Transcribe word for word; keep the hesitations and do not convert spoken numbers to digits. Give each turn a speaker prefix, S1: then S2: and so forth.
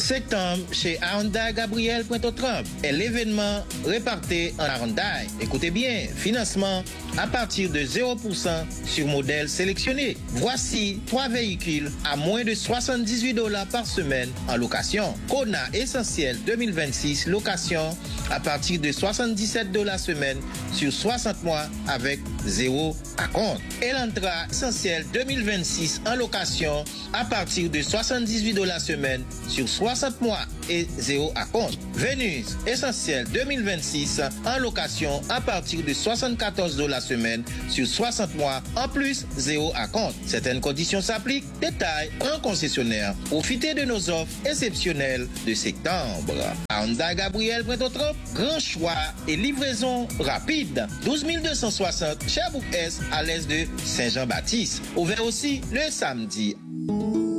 S1: septembre chez Hyundai Gabriel Pointe-aux-Trembles est l'événement réparti en Hyundai. Écoutez bien, financement à partir de zéro pour cent sur modèle sélectionné. Voici trois véhicules à moins de soixante-dix-huit dollars par semaine en location. Kona Essentiel deux mille vingt-six, location à partir de soixante-dix-sept dollars semaine sur soixante mois avec zéro à compte. Elantra Essentiel deux mille vingt-six en location à partir de soixante-dix-huit dollars semaine sur soixante mois et zéro à compte. Venus Essentiel deux mille vingt-six en location à partir de soixante-quatorze dollars semaine sur soixante mois en plus zéro à compte. Certaines conditions s'appliquent. Détail en concessionnaire. Profitez de nos offres exceptionnelles de septembre. Hyundai Gabriel Pointe-aux-Trembles, grand choix et livraison rapide. douze mille deux cent soixante Sherbrooke Est à l'est de Saint-Jean-Baptiste. Ouvert aussi le samedi.